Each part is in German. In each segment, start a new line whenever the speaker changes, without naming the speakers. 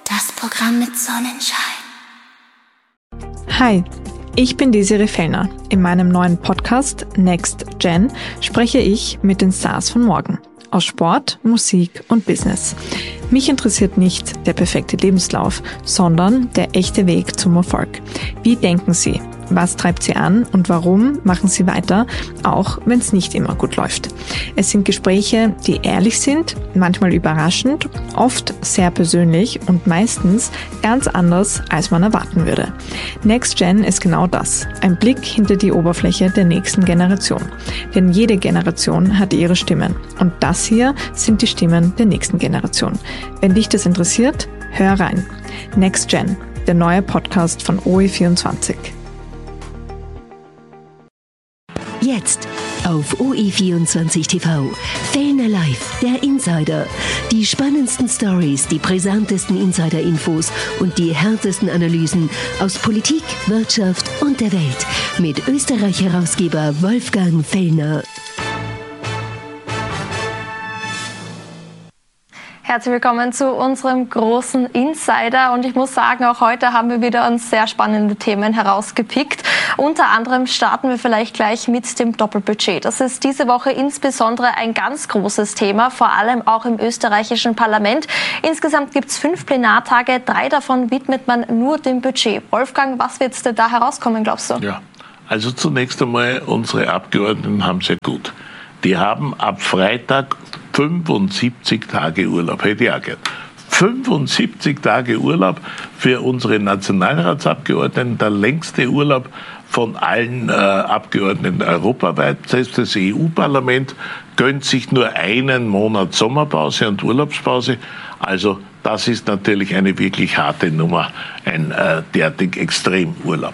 Das Programm mit Sonnenschein.
Hi, ich bin Desiree Fellner. In meinem neuen Podcast Next Gen spreche ich mit den Stars von morgen. Aus Sport, Musik und Business. Mich interessiert nicht der perfekte Lebenslauf, sondern der echte Weg zum Erfolg. Wie denken Sie? Was treibt Sie an und warum machen Sie weiter, auch wenn es nicht immer gut läuft? Es sind Gespräche, die ehrlich sind, manchmal überraschend, oft sehr persönlich und meistens ganz anders, als man erwarten würde. Next Gen ist genau das. Ein Blick hinter die Oberfläche der nächsten Generation. Denn jede Generation hat ihre Stimmen. Und das hier sind die Stimmen der nächsten Generation. Wenn dich das interessiert, hör rein. Next Gen, der neue Podcast von OE24.
Jetzt auf OE24 TV. Fellner Live, der Insider. Die spannendsten Stories, die brisantesten Insider-Infos und die härtesten Analysen aus Politik, Wirtschaft und der Welt. Mit Österreich-Herausgeber Wolfgang Fellner.
Herzlich willkommen zu unserem großen Insider und ich muss sagen, auch heute haben wir wieder uns sehr spannende Themen herausgepickt. Unter anderem starten wir vielleicht gleich mit dem Doppelbudget. Das ist diese Woche insbesondere ein ganz großes Thema, vor allem auch im österreichischen Parlament. Insgesamt gibt es 5 Plenartage, 3 davon widmet man nur dem Budget. Wolfgang, was wird denn da herauskommen, glaubst du?
Ja, also zunächst einmal, unsere Abgeordneten haben es ja gut. Die haben ab Freitag 75 Tage Urlaub, hätte ich auch gern. 75 Tage Urlaub für unsere Nationalratsabgeordneten, der längste Urlaub von allen Abgeordneten europaweit. Selbst das EU-Parlament gönnt sich nur einen Monat Sommerpause und Urlaubspause. Also das ist natürlich eine wirklich harte Nummer, ein derartig Extremurlaub.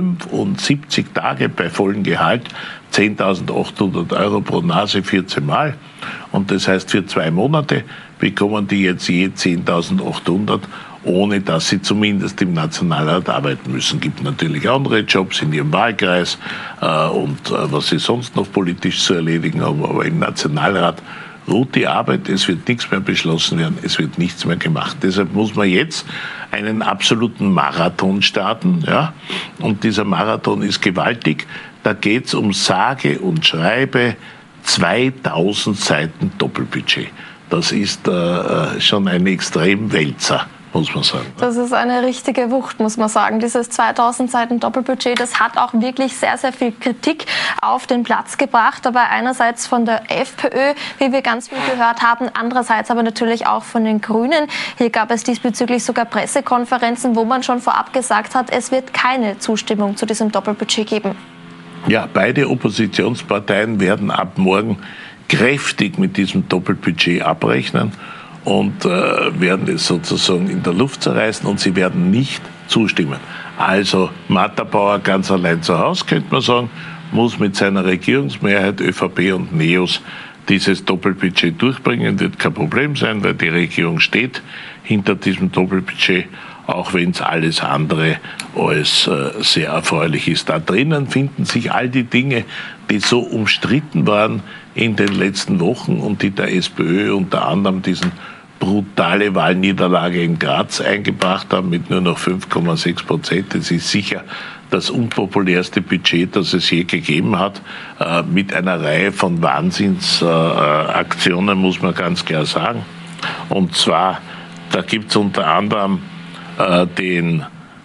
75 Tage bei vollem Gehalt, 10.800 € pro Nase 14 Mal. Und das heißt, für 2 Monate bekommen die jetzt je 10.800, ohne dass sie zumindest im Nationalrat arbeiten müssen. Gibt natürlich andere Jobs in ihrem Wahlkreis und was sie sonst noch politisch zu erledigen haben, aber im Nationalrat ruht die Arbeit, es wird nichts mehr beschlossen werden, es wird nichts mehr gemacht. Deshalb muss man jetzt einen absoluten Marathon starten, ja? Und dieser Marathon ist gewaltig. Da geht es um sage und schreibe 2000 Seiten Doppelbudget. Das ist schon ein Extremwälzer, muss man sagen. Das ist eine richtige Wucht, muss man sagen. Dieses 2000 Seiten Doppelbudget, das hat auch wirklich sehr, sehr viel Kritik auf den Platz gebracht. Aber einerseits von der FPÖ, wie wir ganz viel gehört haben, andererseits aber natürlich auch von den Grünen. Hier gab es diesbezüglich sogar Pressekonferenzen, wo man schon vorab gesagt hat, es wird keine Zustimmung zu diesem Doppelbudget geben. Ja, beide Oppositionsparteien werden ab morgen kräftig mit diesem Doppelbudget abrechnen und werden es sozusagen in der Luft zerreißen und sie werden nicht zustimmen. Also Matterbauer ganz allein zu Hause, könnte man sagen, muss mit seiner Regierungsmehrheit ÖVP und NEOS dieses Doppelbudget durchbringen. Wird kein Problem sein, weil die Regierung steht hinter diesem Doppelbudget, auch wenn es alles andere als sehr erfreulich ist. Da drinnen finden sich all die Dinge, die so umstritten waren in den letzten Wochen und die der SPÖ unter anderem diesen brutale Wahlniederlage in Graz eingebracht haben mit nur noch 5,6%. Das ist sicher das unpopulärste Budget, das es je gegeben hat, mit einer Reihe von Wahnsinnsaktionen, muss man ganz klar sagen. Und zwar, da gibt es unter anderem die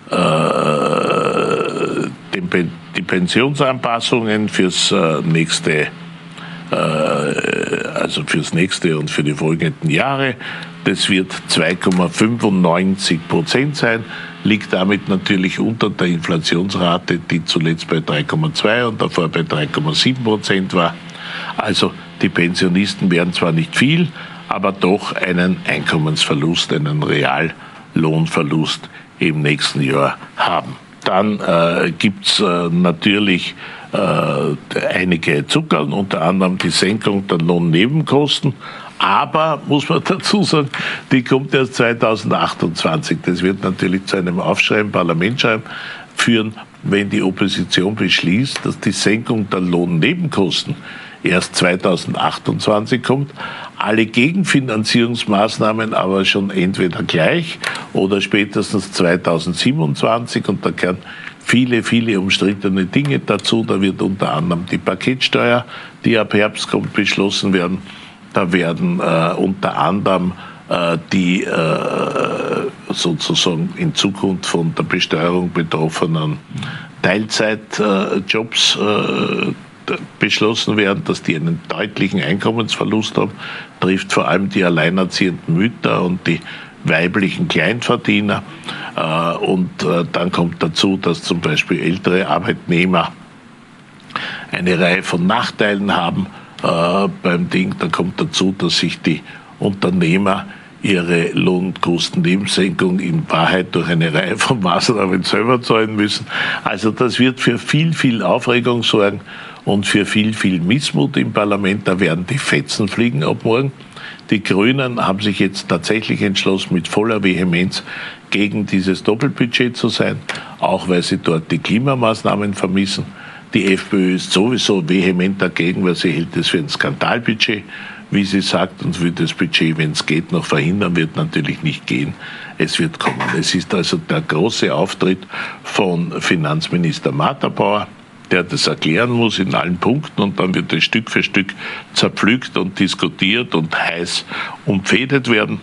Pensionsanpassungen fürs nächste und für die folgenden Jahre. Das wird 2,95% sein, liegt damit natürlich unter der Inflationsrate, die zuletzt bei 3,2 und davor bei 3,7% war. Also die Pensionisten werden zwar nicht viel, aber doch einen Einkommensverlust, einen Reallohnverlust im nächsten Jahr haben. Dann gibt's natürlich einige Zuckerl, unter anderem die Senkung der Lohnnebenkosten. Aber, muss man dazu sagen, die kommt erst 2028. Das wird natürlich zu einem Aufschrei im Parlament führen, wenn die Opposition beschließt, dass die Senkung der Lohnnebenkosten erst 2028 kommt. Alle Gegenfinanzierungsmaßnahmen aber schon entweder gleich oder spätestens 2027. Und da gehören viele, viele umstrittene Dinge dazu. Da wird unter anderem die Paketsteuer, die ab Herbst kommt, beschlossen werden. Da werden unter anderem die sozusagen in Zukunft von der Besteuerung betroffenen Teilzeitjobs beschlossen werden, dass die einen deutlichen Einkommensverlust haben, trifft vor allem die alleinerziehenden Mütter und die weiblichen Kleinverdiener. Und dann kommt dazu, dass zum Beispiel ältere Arbeitnehmer eine Reihe von Nachteilen haben beim Ding. Dann kommt dazu, dass sich die Unternehmer ihre Lohnkostennebensenkung in Wahrheit durch eine Reihe von Maßnahmen selber zahlen müssen. Also das wird für viel, viel Aufregung sorgen und für viel, viel Missmut im Parlament. Da werden die Fetzen fliegen ab morgen. Die Grünen haben sich jetzt tatsächlich entschlossen, mit voller Vehemenz gegen dieses Doppelbudget zu sein, auch weil sie dort die Klimamaßnahmen vermissen. Die FPÖ ist sowieso vehement dagegen, weil sie hält es für ein Skandalbudget, wie sie sagt, und will das Budget, wenn es geht, noch verhindern, wird natürlich nicht gehen. Es wird kommen. Es ist also der große Auftritt von Finanzminister Matterbauer, der das erklären muss in allen Punkten, und dann wird es Stück für Stück zerpflückt und diskutiert und heiß umfädet werden.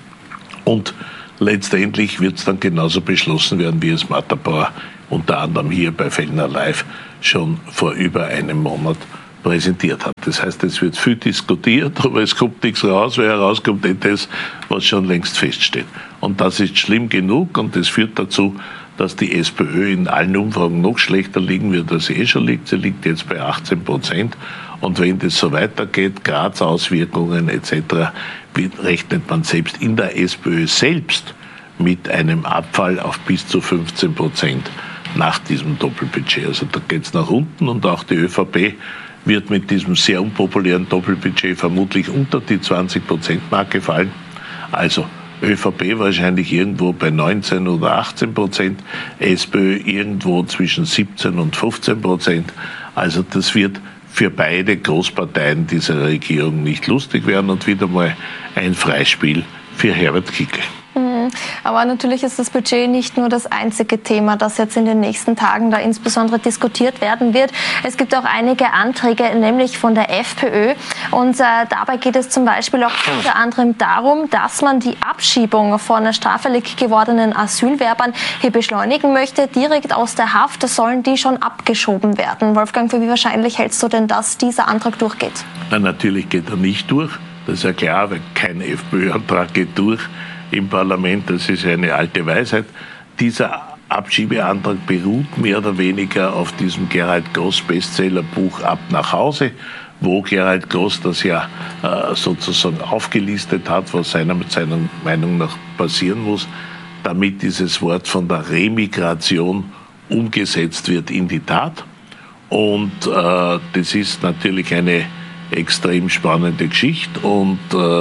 Und letztendlich wird es dann genauso beschlossen werden, wie es Matterbauer unter anderem hier bei Fellner Live schon vor über einem Monat präsentiert hat. Das heißt, es wird viel diskutiert, aber es kommt nichts raus, weil herauskommt das, was schon längst feststeht. Und das ist schlimm genug, und das führt dazu, dass die SPÖ in allen Umfragen noch schlechter liegen wird, als sie schon liegt. Sie liegt jetzt bei 18%. Und wenn das so weitergeht, Graz-Auswirkungen etc., rechnet man selbst in der SPÖ selbst mit einem Abfall auf bis zu 15% nach diesem Doppelbudget. Also da geht es nach unten, und auch die ÖVP wird mit diesem sehr unpopulären Doppelbudget vermutlich unter die 20%-Marke fallen. Also ÖVP wahrscheinlich irgendwo bei 19 oder 18%, SPÖ irgendwo zwischen 17 und 15%. Also das wird für beide Großparteien dieser Regierung nicht lustig werden und wieder mal ein Freispiel für Herbert Kickl.
Aber natürlich ist das Budget nicht nur das einzige Thema, das jetzt in den nächsten Tagen da insbesondere diskutiert werden wird. Es gibt auch einige Anträge, nämlich von der FPÖ. Und dabei geht es zum Beispiel auch unter anderem darum, dass man die Abschiebung von straffällig gewordenen Asylwerbern hier beschleunigen möchte. Direkt aus der Haft sollen die schon abgeschoben werden. Wolfgang, für wie wahrscheinlich hältst du denn, dass dieser Antrag durchgeht?
Na, natürlich geht er nicht durch. Das ist ja klar, weil kein FPÖ-Antrag geht durch im Parlament. Das ist eine alte Weisheit. Dieser Abschiebeantrag beruht mehr oder weniger auf diesem Gerald Gross Bestsellerbuch Ab nach Hause, wo Gerald Gross das ja sozusagen aufgelistet hat, was seiner Meinung nach passieren muss, damit dieses Wort von der Remigration umgesetzt wird in die Tat. Und das ist natürlich eine extrem spannende Geschichte und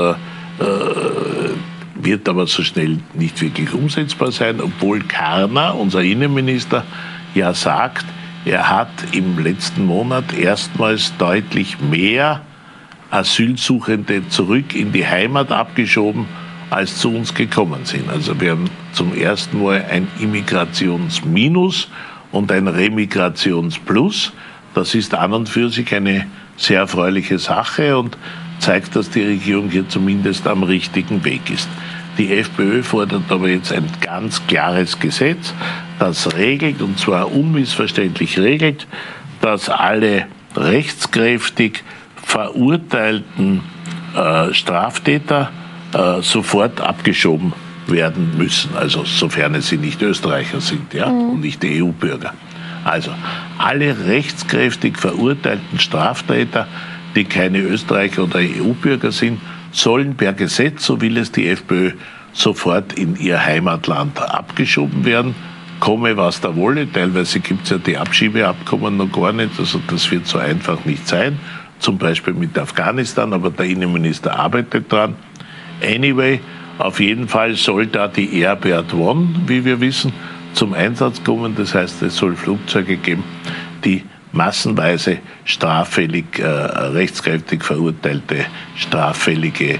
wird aber so schnell nicht wirklich umsetzbar sein, obwohl Karner, unser Innenminister, ja sagt, er hat im letzten Monat erstmals deutlich mehr Asylsuchende zurück in die Heimat abgeschoben, als zu uns gekommen sind. Also wir haben zum ersten Mal ein Immigrationsminus und ein Remigrationsplus. Das ist an und für sich eine sehr erfreuliche Sache und zeigt, dass die Regierung hier zumindest am richtigen Weg ist. Die FPÖ fordert aber jetzt ein ganz klares Gesetz, das regelt, und zwar unmissverständlich regelt, dass alle rechtskräftig verurteilten Straftäter sofort abgeschoben werden müssen, also sofern sie nicht Österreicher sind, ja, und nicht die EU-Bürger. Also alle rechtskräftig verurteilten Straftäter, die keine Österreicher oder EU-Bürger sind, sollen per Gesetz, so will es die FPÖ, sofort in ihr Heimatland abgeschoben werden, komme was da wolle. Teilweise gibt es ja die Abschiebeabkommen noch gar nicht, also das wird so einfach nicht sein, zum Beispiel mit Afghanistan, aber der Innenminister arbeitet dran. Anyway, auf jeden Fall soll da die Airbird One, wie wir wissen, zum Einsatz kommen. Das heißt, es soll Flugzeuge geben, die massenweise straffällig, rechtskräftig verurteilte, straffällige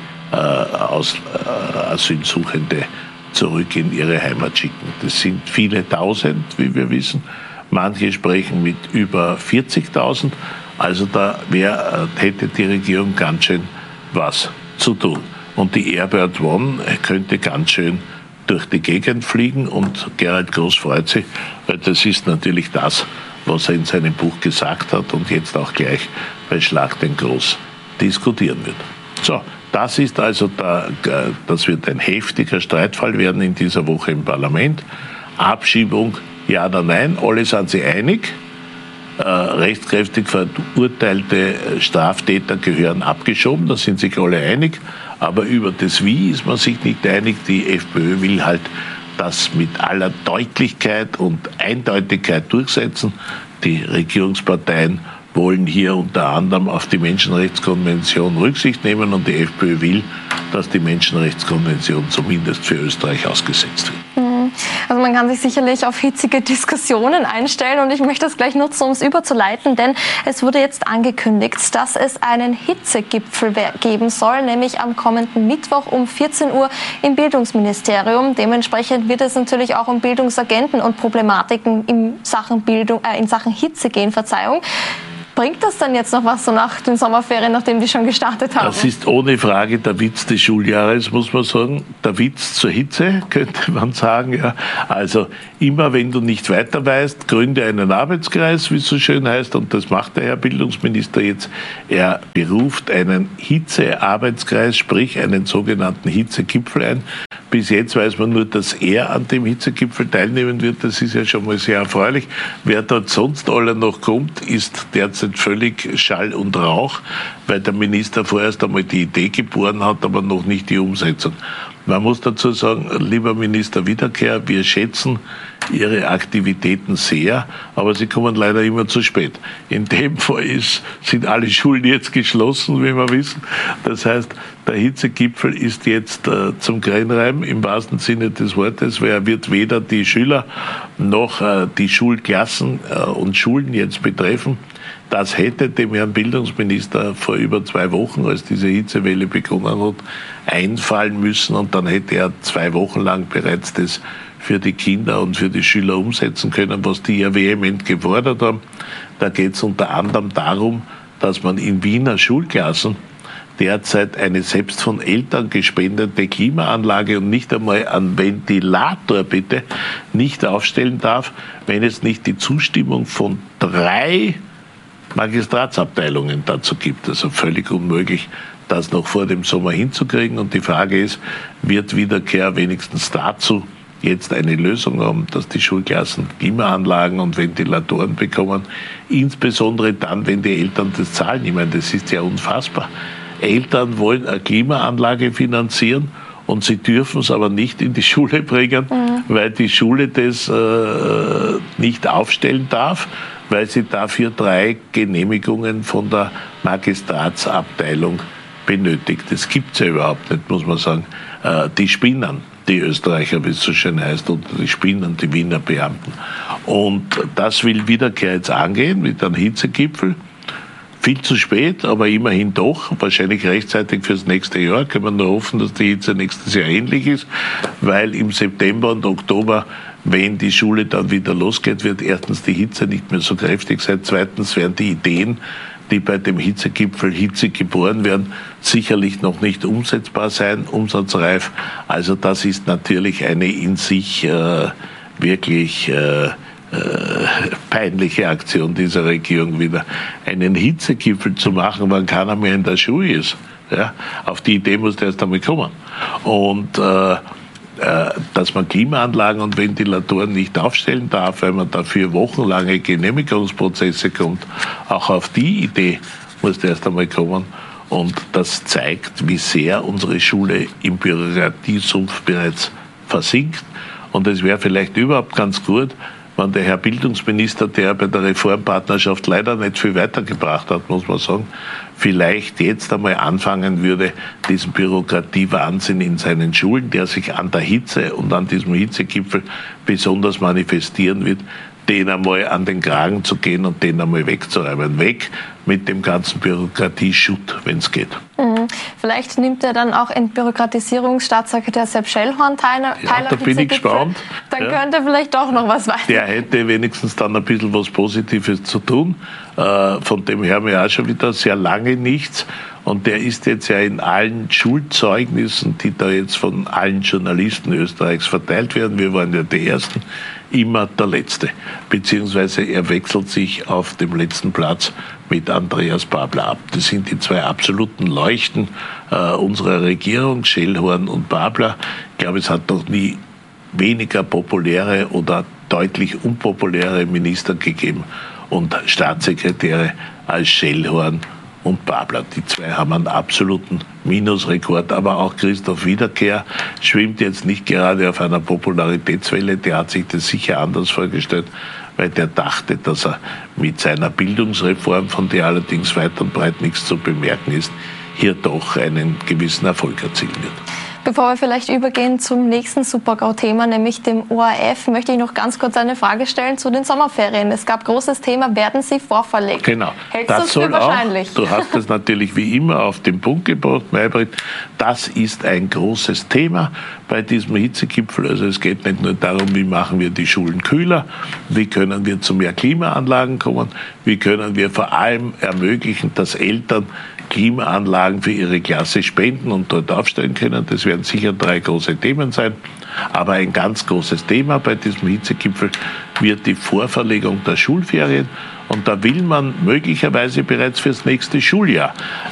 Asylsuchende zurück in ihre Heimat schicken. Das sind viele Tausend, wie wir wissen. Manche sprechen mit über 40.000. Also da hätte die Regierung ganz schön was zu tun. Und die Airport One könnte ganz schön durch die Gegend fliegen und Gerald Groß freut sich, weil das ist natürlich das, was er in seinem Buch gesagt hat und jetzt auch gleich bei Schlag den Groß diskutieren wird. So, das ist also das wird ein heftiger Streitfall werden in dieser Woche im Parlament. Abschiebung, ja oder nein, alle sind sich einig. Rechtskräftig verurteilte Straftäter gehören abgeschoben, da sind sich alle einig. Aber über das Wie ist man sich nicht einig. Die FPÖ will halt das mit aller Deutlichkeit und Eindeutigkeit durchsetzen. Die Regierungsparteien wollen hier unter anderem auf die Menschenrechtskonvention Rücksicht nehmen und die FPÖ will, dass die Menschenrechtskonvention zumindest für Österreich ausgesetzt wird.
Also man kann sich sicherlich auf hitzige Diskussionen einstellen und ich möchte das gleich nutzen, um es überzuleiten, denn es wurde jetzt angekündigt, dass es einen Hitzegipfel geben soll, nämlich am kommenden Mittwoch um 14 Uhr im Bildungsministerium. Dementsprechend wird es natürlich auch um Bildungsagenten und Problematiken in Sachen Hitze gehen, Verzeihung. Bringt das dann jetzt noch was so nach den Sommerferien, nachdem die schon gestartet haben?
Das ist ohne Frage der Witz des Schuljahres, muss man sagen. Der Witz zur Hitze, könnte man sagen. Ja. Also immer, wenn du nicht weiter weißt, gründe einen Arbeitskreis, wie es so schön heißt. Und das macht der Herr Bildungsminister jetzt. Er beruft einen Hitze-Arbeitskreis, sprich einen sogenannten Hitzegipfel ein. Bis jetzt weiß man nur, dass er an dem Hitzegipfel teilnehmen wird. Das ist ja schon mal sehr erfreulich. Wer dort sonst alle noch kommt, ist derzeit völlig Schall und Rauch, weil der Minister vorerst einmal die Idee geboren hat, aber noch nicht die Umsetzung. Man muss dazu sagen, lieber Minister Wiederkehr, wir schätzen Ihre Aktivitäten sehr, aber sie kommen leider immer zu spät. In dem Fall sind alle Schulen jetzt geschlossen, wie wir wissen. Das heißt, der Hitzegipfel ist jetzt zum Gränreiben im wahrsten Sinne des Wortes, weil er wird weder die Schüler noch die Schulklassen und Schulen jetzt betreffen. Das hätte dem Herrn Bildungsminister vor über 2 Wochen, als diese Hitzewelle begonnen hat, einfallen müssen und dann hätte er 2 Wochen lang bereits das für die Kinder und für die Schüler umsetzen können, was die ja vehement gefordert haben. Da geht es unter anderem darum, dass man in Wiener Schulklassen derzeit eine selbst von Eltern gespendete Klimaanlage und nicht einmal einen Ventilator bitte nicht aufstellen darf, wenn es nicht die Zustimmung von 3 Magistratsabteilungen dazu gibt. Also völlig unmöglich, das noch vor dem Sommer hinzukriegen. Und die Frage ist, wird Wiederkehr wenigstens dazu jetzt eine Lösung haben, dass die Schulklassen Klimaanlagen und Ventilatoren bekommen, insbesondere dann, wenn die Eltern das zahlen. Ich meine, das ist ja unfassbar. Eltern wollen eine Klimaanlage finanzieren und sie dürfen es aber nicht in die Schule bringen, weil die Schule das nicht aufstellen darf, weil sie dafür 3 Genehmigungen von der Magistratsabteilung benötigt. Das gibt es ja überhaupt nicht, muss man sagen. Die spinnen, die Österreicher, wie es so schön heißt, und die spinnen, die Wiener Beamten. Und das will Wiederkehr jetzt angehen mit einem Hitzegipfel. Viel zu spät, aber immerhin doch, wahrscheinlich rechtzeitig fürs nächste Jahr. Können wir nur hoffen, dass die Hitze nächstes Jahr ähnlich ist, weil im September und Oktober, wenn die Schule dann wieder losgeht, wird erstens die Hitze nicht mehr so kräftig sein, zweitens werden die Ideen, die bei dem Hitzegipfel hitzig geboren werden, sicherlich noch nicht umsetzbar sein, umsatzreif. Also das ist natürlich eine in sich wirklich peinliche Aktion dieser Regierung, wieder einen Hitzegipfel zu machen, wann keiner mehr in der Schule ist. Ja, auf die Idee muss der erst einmal kommen. Und dass man Klimaanlagen und Ventilatoren nicht aufstellen darf, weil man dafür wochenlange Genehmigungsprozesse kommt, auch auf die Idee muss der erst einmal kommen. Und das zeigt, wie sehr unsere Schule im Bürokratiesumpf bereits versinkt. Und es wäre vielleicht überhaupt ganz gut, wenn der Herr Bildungsminister, der bei der Reformpartnerschaft leider nicht viel weitergebracht hat, muss man sagen, vielleicht jetzt einmal anfangen würde, diesen Bürokratiewahnsinn in seinen Schulen, der sich an der Hitze und an diesem Hitzegipfel besonders manifestieren wird, den einmal an den Kragen zu gehen und den einmal wegzuräumen. Weg mit dem ganzen Bürokratieschutt, wenn es geht.
Vielleicht nimmt er dann auch Entbürokratisierungsstaatssekretär Sepp Schellhorn teil.
Ja, da bin ich gespannt.
Dann könnte vielleicht doch noch was weiter.
Der hätte wenigstens dann ein bisschen was Positives zu tun. Von dem hören wir auch schon wieder sehr lange nichts. Und der ist jetzt ja in allen Schulzeugnissen, die da jetzt von allen Journalisten Österreichs verteilt werden, wir waren ja die Ersten, immer der Letzte. Beziehungsweise er wechselt sich auf dem letzten Platz mit Andreas Babler ab. Das sind die zwei absoluten Leuchten unserer Regierung, Schellhorn und Babler. Ich glaube, es hat noch nie weniger populäre oder deutlich unpopuläre Minister gegeben und Staatssekretäre als Schellhorn und Babler. Die zwei haben einen absoluten Minusrekord, aber auch Christoph Wiederkehr schwimmt jetzt nicht gerade auf einer Popularitätswelle. Der hat sich das sicher anders vorgestellt, weil der dachte, dass er mit seiner Bildungsreform, von der allerdings weit und breit nichts zu bemerken ist, hier doch einen gewissen Erfolg erzielen wird.
Bevor wir vielleicht übergehen zum nächsten Super-GAU-Thema, nämlich dem ORF, möchte ich noch ganz kurz eine Frage stellen zu den Sommerferien. Es gab großes Thema, werden sie vorverlegt?
Genau.
Hältst du das für wahrscheinlich?
Du hast es natürlich wie immer auf den Punkt gebracht, Maybrit. Das ist ein großes Thema bei diesem Hitzegipfel. Also es geht nicht nur darum, wie machen wir die Schulen kühler, wie können wir zu mehr Klimaanlagen kommen, wie können wir vor allem ermöglichen, dass Eltern Klimaanlagen für ihre Klasse spenden und dort aufstellen können. Das werden sicher 3 große Themen sein. Aber ein ganz großes Thema bei diesem Hitzegipfel wird die Vorverlegung der Schulferien. Und da will man möglicherweise bereits fürs nächste Schuljahr